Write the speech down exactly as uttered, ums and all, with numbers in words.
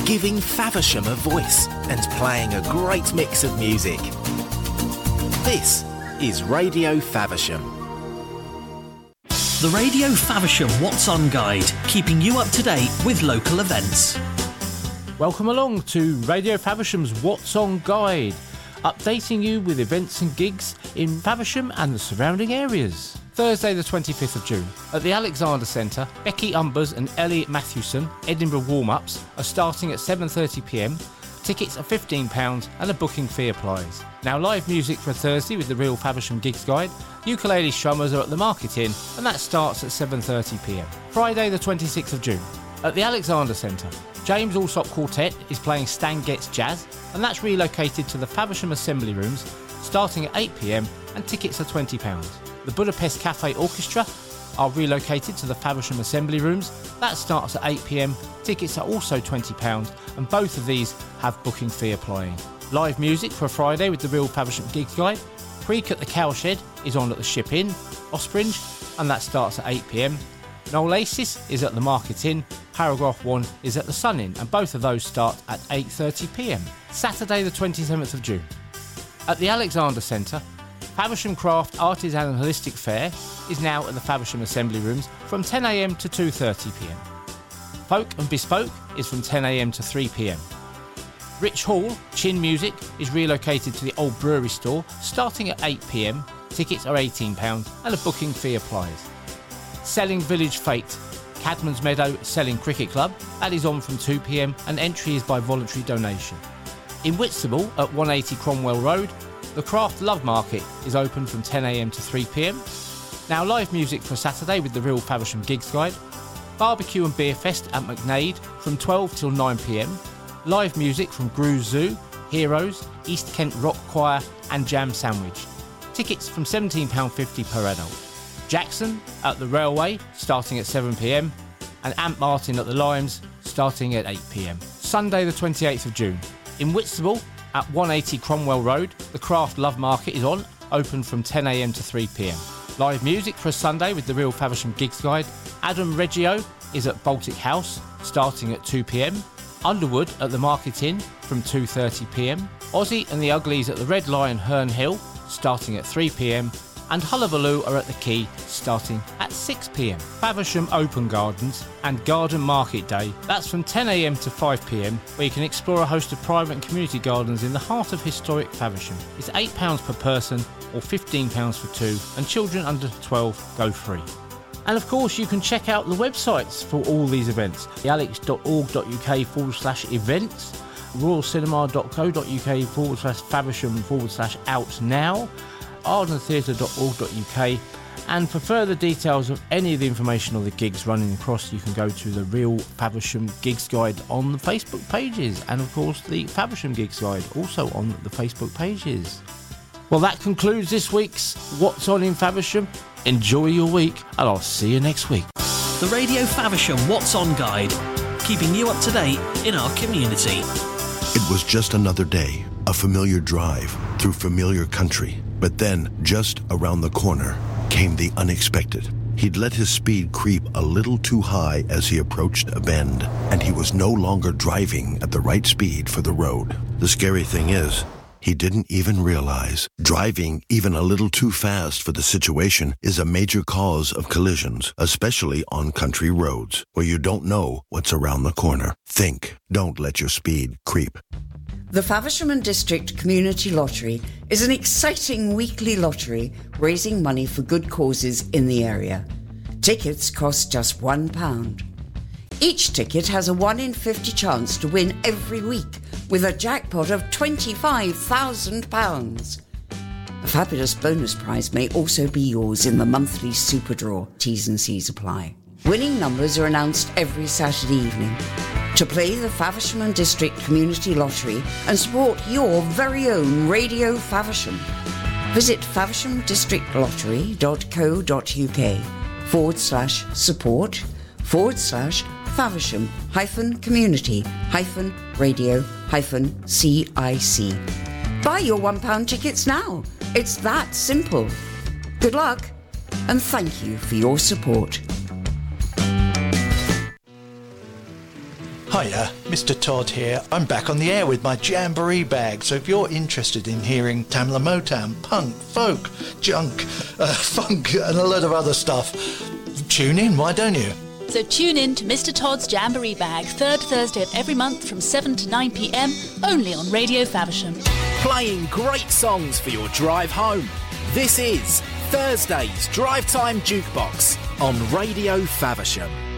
giving Faversham a voice and playing a great mix of music. This is Radio Faversham. The Radio Faversham What's On Guide, keeping you up to date with local events. Welcome along to Radio Faversham's What's On Guide, updating you with events and gigs in Faversham and the surrounding areas. Thursday the twenty-fifth of June, at the Alexander Centre, Becky Umbers and Elliot Matthewson Edinburgh warm-ups are starting at seven thirty p m. Tickets are fifteen pounds and a booking fee applies. Now live music for Thursday with the Real Faversham Gigs Guide. Ukulele strummers are at the Market Inn and that starts at seven thirty p m. Friday the twenty-sixth of June, at the Alexander Centre, James Allsop Quartet is playing Stan Getz Jazz and that's relocated to the Faversham Assembly Rooms starting at eight p m and tickets are twenty pounds. The Budapest Cafe Orchestra are relocated to the Faversham Assembly Rooms. That starts at eight p m. Tickets are also twenty pounds and both of these have booking fee applying. Live music for a Friday with the Real Faversham Gigs Guide. Creek at the Cowshed is on at the Ship Inn, Ospringe, and that starts at eight p m. Noelasis is at the Market Inn. Paragraph one is at the Sun Inn and both of those start at eight thirty p m. Saturday the twenty-seventh of June. At the Alexander Centre, Faversham Craft Artisan and Holistic Fair is now at the Faversham Assembly Rooms from ten a m to two thirty p m. Folk and Bespoke is from ten a m to three p m. Rich Hall Chin Music is relocated to the Old Brewery Store starting at eight p m. Tickets are eighteen pounds and a booking fee applies. Selling Village Fate Cadman's Meadow Selling Cricket Club, that is on from two p m and entry is by voluntary donation. In Whitstable at one eighty Cromwell Road, the Craft Love Market is open from ten a m to three p m. Now live music for Saturday with the Real Faversham Gigs Guide. Barbecue and Beer Fest at McNade from twelve till nine p m. Live music from Grooves Zoo, Heroes, East Kent Rock Choir and Jam Sandwich. Tickets from seventeen pounds fifty per adult. Jackson at the Railway starting at seven p m and Ant Martin at the Limes starting at eight p m. Sunday the twenty-eighth of June. In Whitstable at one eighty Cromwell Road, the Craft Love Market is on, open from ten a m to three p m. Live music for a Sunday with the Real Faversham Gigs Guide. Adam Reggio is at Baltic House starting at two p m. Underwood at the Market Inn from two thirty p m. Ozzy and the Uglies at the Red Lion Herne Hill starting at three p m. And Hullabaloo are at the Quay starting at six p m. Faversham Open Gardens and Garden Market Day, that's from ten a m to five p m, where you can explore a host of private and community gardens in the heart of historic Faversham. It's eight pounds per person or fifteen pounds for two, and children under twelve go free. And of course you can check out the websites for all these events, alex.org.uk forward slash events, royalcinema.co.uk forward slash Faversham forward slash out now, ardentheatre dot org dot u k, and for further details of any of the information or the gigs running across, you can go to the Real Faversham Gigs Guide on the Facebook pages, and of course the Faversham Gigs Guide also on the Facebook pages. Well, that concludes this week's What's On in Faversham. Enjoy your week and I'll see you next week. The Radio Faversham What's On Guide, keeping you up to date in our community. It was just another day, a familiar drive through familiar country. But then, just around the corner, came the unexpected. He'd let his speed creep a little too high as he approached a bend, and he was no longer driving at the right speed for the road. The scary thing is, he didn't even realize driving even a little too fast for the situation is a major cause of collisions, especially on country roads, where you don't know what's around the corner. Think, don't let your speed creep. The Faversham and District Community Lottery is an exciting weekly lottery raising money for good causes in the area. Tickets cost just one pound. Each ticket has a one in fifty chance to win every week with a jackpot of twenty-five thousand pounds. A fabulous bonus prize may also be yours in the monthly super draw. T's and C's apply. Winning numbers are announced every Saturday evening. To play the Faversham and District Community Lottery and support your very own Radio Faversham, visit favershamdistrictlottery.co.uk forward slash support forward slash Faversham hyphen community hyphen radio hyphen C I C. Buy your one pound tickets now. It's that simple. Good luck and thank you for your support. Hiya, Mister Todd here. I'm back on the air with my Jamboree bag, so if you're interested in hearing Tamla Motown, punk, folk, junk, uh, funk and a load of other stuff, tune in, why don't you? So tune in to Mister Todd's Jamboree Bag, third Thursday of every month from seven to nine p m, only on Radio Faversham. Playing great songs for your drive home. This is Thursday's Drive Time Jukebox on Radio Faversham.